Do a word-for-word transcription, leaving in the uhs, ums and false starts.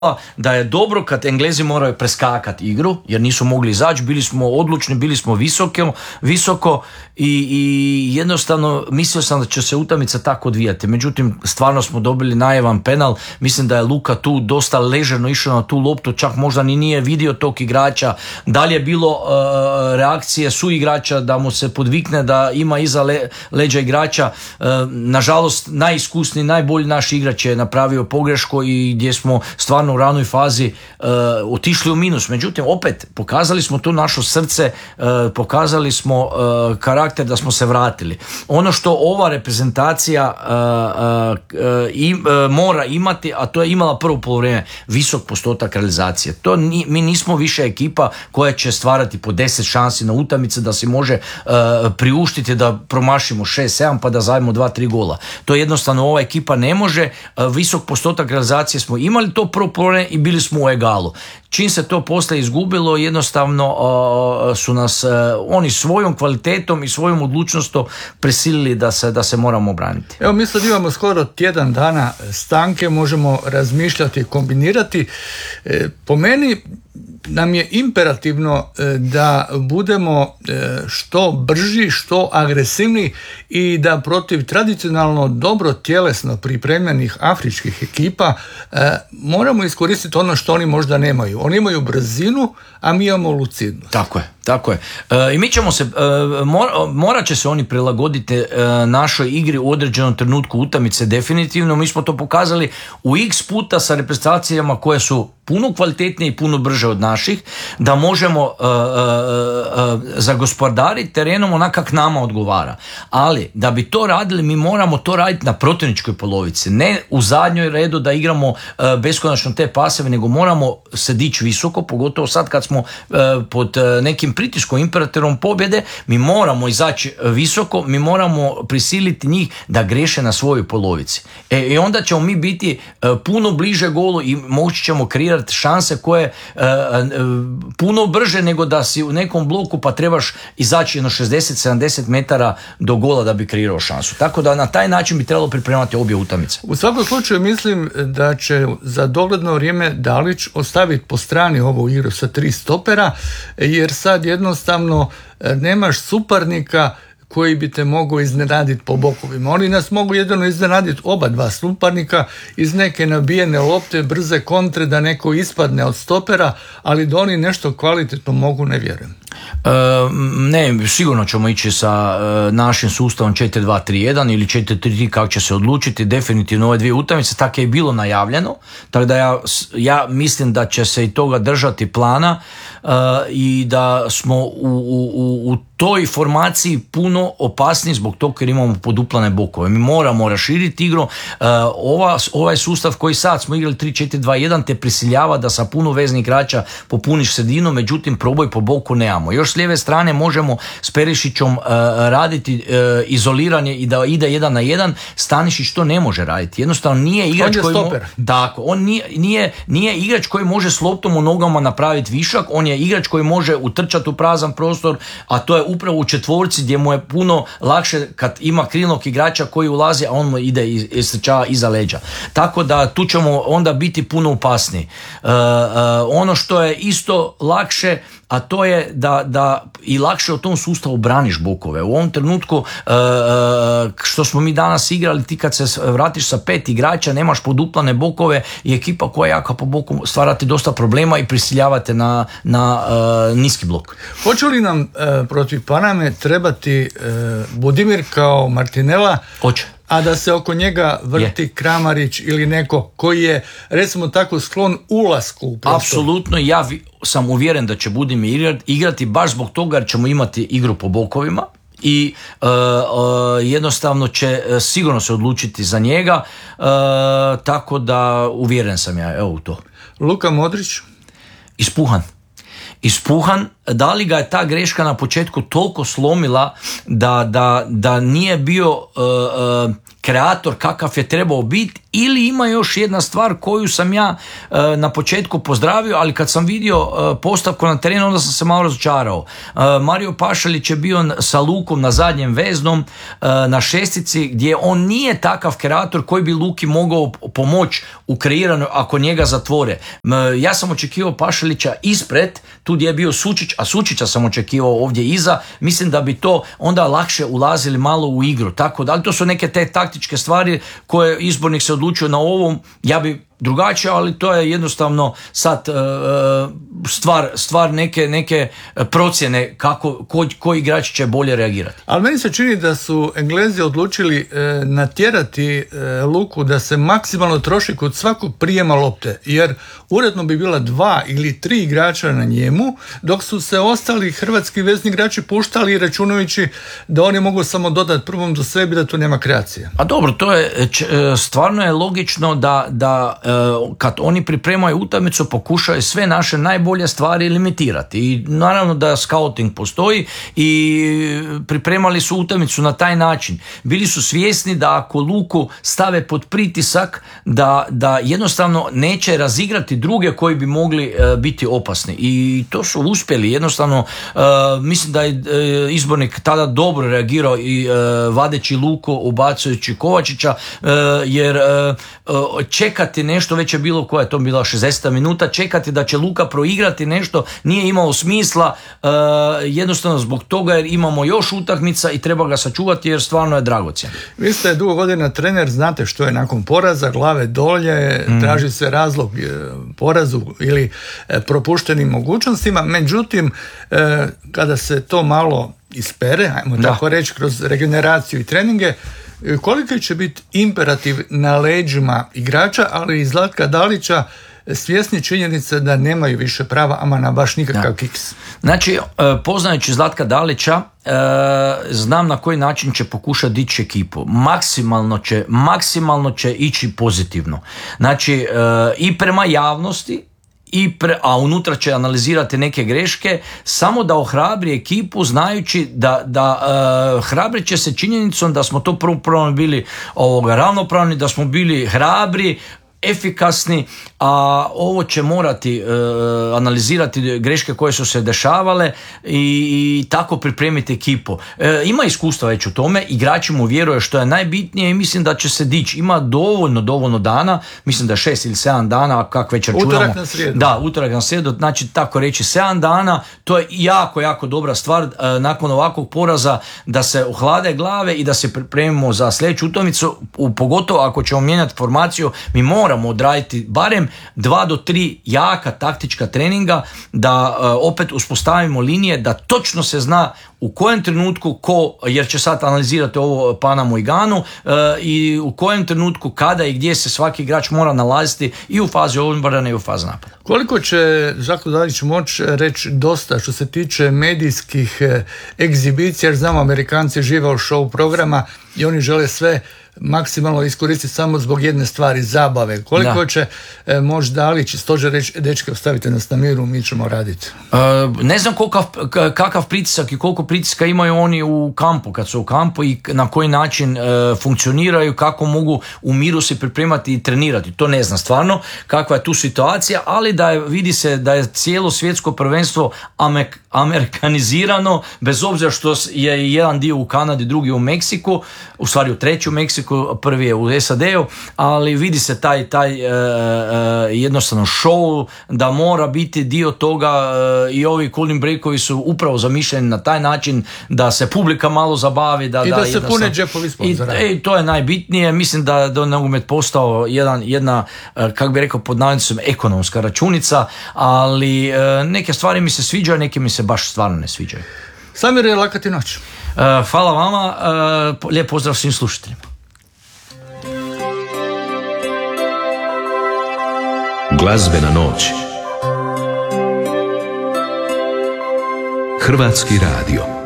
da je dobro kad Englezi moraju preskakati igru, jer nisu mogli izaći, bili smo odlučni, bili smo visoko, visoko i, i jednostavno mislio sam da će se utakmica tako odvijati. Međutim, stvarno smo dobili najevan penal, mislim da je Luka tu dosta ležerno išao na tu loptu, čak možda ni nije vidio tog igrača. Da li je bilo uh, reakcije su igrača da mu se podvikne, da ima iza le, leđa igrača. Uh, nažalost, najiskusniji, najbolji naš igrač je napravio pogrešku i gdje smo stvarno u ranoj fazi uh, otišli u minus. Međutim, opet, pokazali smo tu naše srce, uh, pokazali smo uh, karakter da smo se vratili. Ono što ova reprezentacija uh, uh, im, uh, mora imati, a to je imala prvo poluvreme, visok postotak realizacije. To ni, mi nismo više ekipa koja će stvarati po deset šansi na utakmice da si može uh, priuštiti da promašimo šest sedam pa da zajemo dva tri gola. To jednostavno ova ekipa ne može. Uh, visok postotak realizacije smo imali to prvo i bili smo u egalu. Čim se to poslije izgubilo, jednostavno uh, su nas uh, oni svojom kvalitetom i svojom odlučnostom prisilili da se, da se moramo obraniti. Evo, mi sad imamo skoro tjedan dana stanke, možemo razmišljati i kombinirati. E, po meni nam je imperativno da budemo što brži, što agresivni i da protiv tradicionalno dobro tjelesno pripremljenih afričkih ekipa moramo iskoristiti ono što oni možda nemaju. Oni imaju brzinu, a mi imamo lucidnost. Tako je. Tako je. E, I mi ćemo se, e, mor, morat će se oni prilagoditi e, našoj igri u određenom trenutku utakmice definitivno. Mi smo to pokazali u x puta sa reprezentacijama koje su puno kvalitetnije i puno brže od naših, da možemo e, e, e, zagospodariti terenom onak kak nama odgovara. Ali da bi to radili, mi moramo to raditi na protivničkoj polovici. Ne u zadnjoj redu da igramo e, beskonačno te paseve, nego moramo se dići visoko, pogotovo sad kad smo e, pod e, nekim pritiskom, imperatorom pobjede, mi moramo izaći visoko, mi moramo prisiliti njih da greše na svojoj polovici. E, i onda ćemo mi biti e, puno bliže golu i moći ćemo kreirati šanse koje e, e, puno brže nego da si u nekom bloku pa trebaš izaći jedno šezdeset sedamdeset metara do gola da bi kreirao šansu. Tako da na taj način bi trebalo pripremati obje utakmice. U svakom slučaju mislim da će za dogledno vrijeme Dalić ostaviti po strani ovu igru sa tri stopera, jer sad jednostavno nemaš suparnika koji bi te mogao iznenaditi po bokovima. Oni nas mogu jedino iznenaditi oba dva suparnika iz neke nabijene lopte, brze kontre, da neko ispadne od stopera, ali da oni nešto kvalitetno mogu, ne vjerujem. E, ne, sigurno ćemo ići sa e, našim sustavom četiri dva tri jedan ili četiri tri tri kako će se odlučiti. Definitivno ove dvije utakmice, tako je bilo najavljeno, tako da ja, ja mislim da će se i toga držati plana e, i da smo u, u, u toj formaciji puno opasniji zbog toga jer imamo poduplane bokove. Mi moramo raširiti igru. E, ova, ovaj sustav koji sad smo igrali tri četiri dva jedan te prisiljava da sa puno veznih igrača popuniš sredinu, međutim proboj po boku nemamo. Još s lijeve strane možemo s Perišićom uh, raditi uh, izoliranje i da ide jedan na jedan. Stanišić to ne može raditi. Jednostavno nije igrač koji mo- tako, on nije, nije, nije igrač koji može s loptom u nogama napraviti višak, on je igrač koji može utrčati u prazan prostor, a to je upravo u četvorci gdje mu je puno lakše kad ima krilnog igrača koji ulazi, a on mu ide i istrčava iza leđa. Tako da tu ćemo onda biti puno opasniji. Uh, uh, ono što je isto lakše, a to je da, da i lakše u tom sustavu braniš bokove. U ovom trenutku uh, što smo mi danas igrali, ti kad se vratiš sa pet igrača, nemaš poduplane bokove i ekipa koja je jaka po boku stvarati dosta problema i prisiljavate na, na uh, niski blok. Hoće li nam uh, protiv Paname trebati uh, Budimir kao Martinela? Hoće. A da se oko njega vrti je. Kramarić ili neko koji je, recimo tako, sklon ulasku u prostor? Apsolutno, ja sam uvjeren da će Budimir igrati baš zbog toga jer ćemo imati igru po bokovima i uh, uh, jednostavno će uh, sigurno se odlučiti za njega, uh, tako da uvjeren sam ja evo u to. Luka Modrić? Ispuhan. Ispuhan, da li ga je ta greška na početku toliko slomila da, da, da nije bio uh, uh, kreator kakav je trebao biti, ili ima još jedna stvar koju sam ja uh, na početku pozdravio, ali kad sam vidio uh, postavku na terenu, onda sam se malo razočarao. Uh, Mario Pašalić je bio sa Lukom na zadnjem veznom uh, na šestici, gdje on nije takav kreator koji bi Luki mogao pomoći u kreiranju ako njega zatvore. Um, ja sam očekivao Pašalića ispred, tu gdje je bio Sučić, a Sučića sam očekivao ovdje iza. Mislim da bi to onda lakše ulazili malo u igru. Tako da, ali to su neke te taktičke stvari koje izbornik se odlučio na ovom. Ja bi drugačije, ali to je jednostavno sad uh, stvar, stvar neke, neke procjene kako, ko, koji igrači će bolje reagirati. Ali meni se čini da su Englezi odlučili e, natjerati e, Luku da se maksimalno troši kod svakog prijema lopte, jer uredno bi bila dva ili tri igrača na njemu, dok su se ostali hrvatski vezni igrači puštali računajući da oni mogu samo dodati prvom do sebi, da tu nema kreacije. A dobro, to je stvarno je logično da, da kad oni pripremaju utakmicu pokušaju sve naše najbolje stvari limitirati, i naravno da scouting postoji i pripremali su utakmicu na taj način. Bili su svjesni da ako Luku stave pod pritisak, da, da jednostavno neće razigrati druge koji bi mogli uh, biti opasni, i to su uspjeli jednostavno. Uh, mislim da je uh, izbornik tada dobro reagirao i uh, vadeći Luku, ubacujući Kovačića, uh, jer uh, uh, čekati nešto, već je bilo, koja je to bila šezdeseta minuta, čekati da će Luka proigrati nešto nije imalo smisla, uh, jednostavno zbog toga jer imamo još utakmica i treba ga sačuvati jer stvarno je dragocjen. Vi ste dugo godina trener, znate što je nakon poraza, glave dolje, mm. traži se razlog porazu ili propuštenim mogućnostima, međutim kada se to malo ispere, ajmo da. tako reći, kroz regeneraciju i treninge, koliko će biti imperativ na leđima igrača, ali i Zlatka Dalića, svjesni činjenice da nemaju više prava, ama na baš nikakav kiks. Znači, poznajući Zlatka Dalića, znam na koji način će pokušati dići ekipu. Maksimalno će, maksimalno će ići pozitivno. Znači, i prema javnosti, I pre, a unutra će analizirati neke greške, samo da ohrabri ekipu, znajući da, da uh, hrabrit će se činjenicom da smo to prvo prvo bili ovoga, ravnopravni, da smo bili hrabri, efikasni, a ovo će morati e, analizirati greške koje su se dešavale i, i tako pripremiti ekipu. E, ima iskustva već u tome, igrači mu vjeruju što je najbitnije i mislim da će se dići. Ima dovoljno, dovoljno dana, mislim da je šest ili sedam dana, kako već računamo. Utorak na srijedu. Da, utorak na srijedu, znači tako reći sedam dana, to je jako, jako dobra stvar e, nakon ovakvog poraza da se ohlade glave i da se pripremimo za sljedeću utakmicu, pogotovo ako ćemo mijenjati formaciju, mi moramo moramo odraditi barem dva do tri jaka taktička treninga da uh, opet uspostavimo linije, da točno se zna u kojem trenutku ko, jer će sad analizirati ovo Panamo i Ganu, uh, i u kojem trenutku, kada i gdje se svaki igrač mora nalaziti i u fazi obrane i u fazi napada. Koliko će Žako Dalić moći reći dosta što se tiče medijskih egzibicija, jer znamo Amerikanci žive u show programa i oni žele sve maksimalno iskoristiti samo zbog jedne stvari, zabave. Koliko da. će e, moći Dalić i stožer reći, dečke, ostavite nas na miru, mi ćemo raditi? E, ne znam kolikav, kakav pritisak i koliko pritiska imaju oni u kampu, kad su u kampu, i na koji način e, funkcioniraju, kako mogu u miru se pripremati i trenirati. To ne znam stvarno kakva je tu situacija, ali da je, vidi se da je cijelo svjetsko prvenstvo amek, amerikanizirano, bez obzira što je jedan dio u Kanadi, drugi u Meksiku, u stvari u treći u Meksiku, prvi je u S A D-u, ali vidi se taj, taj e, e, jednostavno show da mora biti dio toga, e, i ovi cooling breakovi su upravo zamišljeni na taj način da se publika malo zabavi. Da, I da, da se pune džepovi sponzora. I, i to je najbitnije. Mislim da je nogomet postao jedan, jedna, kako bi rekao pod navodnicom, ekonomska računica, ali e, neke stvari mi se sviđaju, neke mi se baš stvarno ne sviđaju. Samir, je laka ti noć. E, hvala vama, e, lijep pozdrav svim slušateljima. Glazbena noć. Hrvatski radio.